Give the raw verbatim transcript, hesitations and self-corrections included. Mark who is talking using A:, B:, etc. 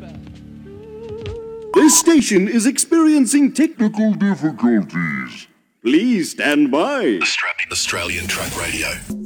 A: This station is experiencing technical difficulties. Please stand by.
B: Australian Truck Radio.